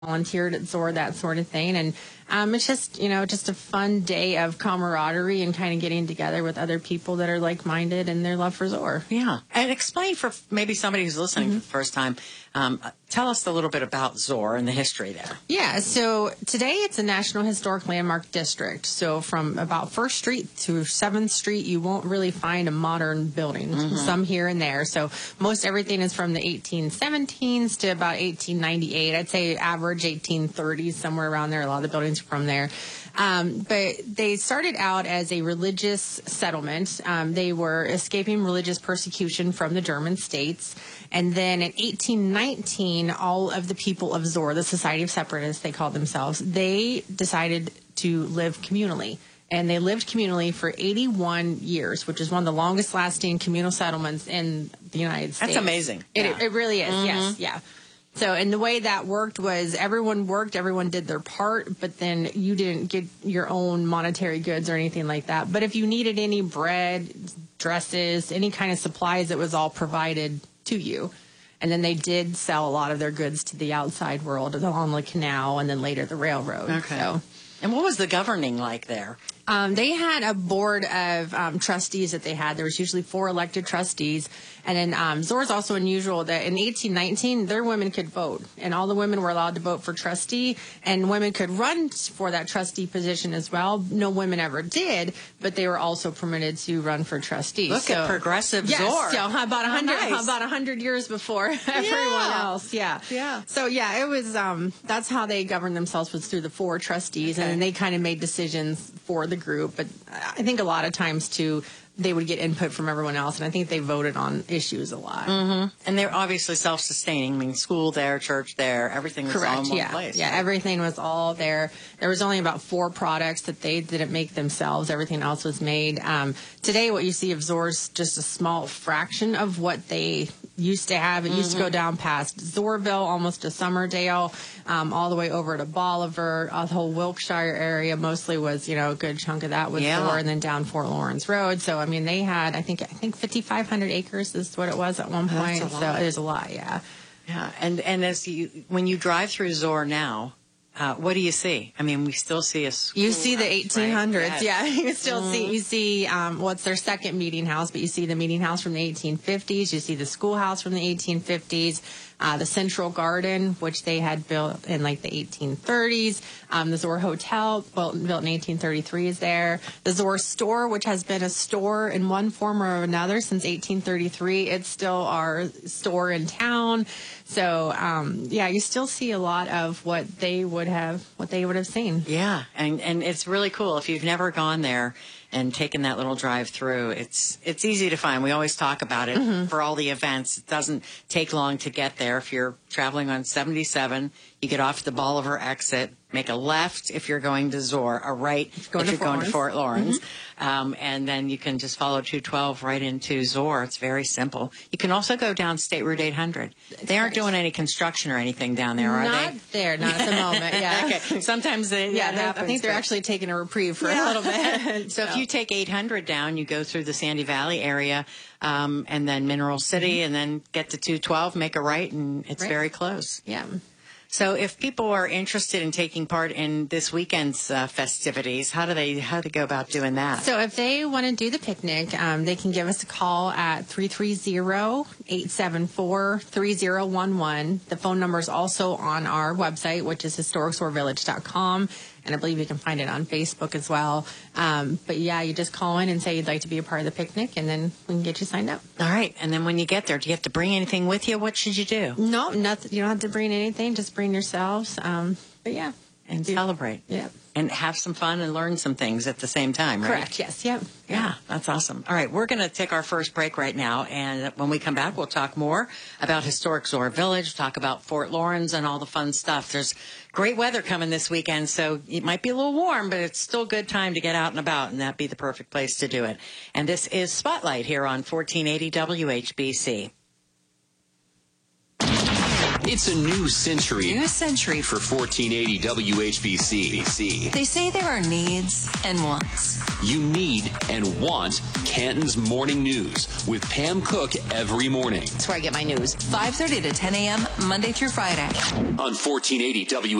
volunteered at Zor, that sort of thing. And it's just, just a fun day of camaraderie and kind of getting together with other people that are like-minded in their love for Zor. Yeah. And explain for maybe somebody who's listening for the first time, tell us a little bit about Zor and the history there. Yeah, so today it's a National Historic Landmark District. So from about 1st Street to 7th Street, you won't really find a modern building, some here and there. So most everything is from the 1817s to about 1898. I'd say average 1830s, somewhere around there. A lot of the buildings are from there. But they started out as a religious settlement. They were escaping religious persecution from the German states. And then in 1819, all of the people of Zor, the Society of Separatists, they called themselves, they decided to live communally. And they lived communally for 81 years, which is one of the longest lasting communal settlements in the United States. That's amazing. It really is, yes, yeah. So, and the way that worked was everyone worked, everyone did their part, but then you didn't get your own monetary goods or anything like that. But if you needed any bread, dresses, any kind of supplies, it was all provided to you. And then they did sell a lot of their goods to the outside world along the canal and then later the railroad. Okay. So, and what was the governing like there? They had a board of trustees that they had. There was usually 4 elected trustees. And then Zor is also unusual that in 1819, their women could vote. And all the women were allowed to vote for trustee. And women could run for that trustee position as well. No women ever did, but they were also permitted to run for trustee. Look at progressive yes, Zor. So about 100 years before everyone else. Yeah. Yeah. So, yeah, it was that's how they governed themselves, was through the 4 trustees. Okay. And they kind of made decisions for the group. But I think a lot of times, too, they would get input from everyone else, and I think they voted on issues a lot. And they're obviously self-sustaining. I mean, school there, church there, everything was all in one place. Yeah, everything was all there. There was only about 4 products that they didn't make themselves. Everything else was made. Today, what you see of Zor is just a small fraction of what they used to have. It used to go down past Zorville, almost to Summerdale, all the way over to Bolivar. The whole Wilkshire area mostly was, a good chunk of that was Zor, and then down Fort Lawrence Road. So, I mean, they had, I think 5,500 acres is what it was at one point. So it is a lot, yeah. Yeah, and when you drive through Zor now, what do you see? I mean, we still see a school. You see the 1800s, right? yeah. You still see what's their second meeting house, but you see the meeting house from the 1850s. You see the schoolhouse from the 1850s. The Central Garden, which they had built in like the 1830s. The Zor Hotel, built in 1833, is there. The Zor Store, which has been a store in one form or another since 1833. It's still our store in town. So, you still see a lot of what they would have seen. Yeah, and it's really cool. If you've never gone there and taken that little drive through, it's easy to find. We always talk about it for all the events. It doesn't take long to get there. If you're traveling on 77, you get off the Bolivar exit, make a left if you're going to Zor, a right if you're going to Fort Lawrence. And then you can just follow 212 right into Zor. It's very simple. You can also go down State Route 800. They aren't doing any construction or anything down there, are they? Not there, not at the moment, yeah. Okay. Sometimes that happens. I think they're actually taking a reprieve for a little bit. So if you take 800 down, you go through the Sandy Valley area, and then Mineral City, and then get to 212, make a right, and it's very close. Yeah. So if people are interested in taking part in this weekend's festivities, how do they go about doing that? So if they want to do the picnic, they can give us a call at 330-874-3011. The phone number is also on our website, which is historiczorvillage.com. And I believe you can find it on Facebook as well. But you just call in and say you'd like to be a part of the picnic, and then we can get you signed up. All right. And then when you get there, do you have to bring anything with you? What should you do? No, nothing. You don't have to bring anything. Just bring yourselves. And celebrate. Yeah. And have some fun and learn some things at the same time, right? Correct, yes. Yep. Yeah, that's awesome. All right, we're going to take our first break right now, and when we come back, we'll talk more about historic Zor Village, talk about Fort Lawrence and all the fun stuff. There's great weather coming this weekend, so it might be a little warm, but it's still a good time to get out and about, and that'd be the perfect place to do it. And this is Spotlight here on 1480 WHBC. It's a new century. New century. For 1480 WHBC. They say there are needs and wants. You need and want Canton's Morning News with Pam Cook every morning. That's where I get my news. 5:30 to 10 a.m. Monday through Friday. On 1480 WHBC.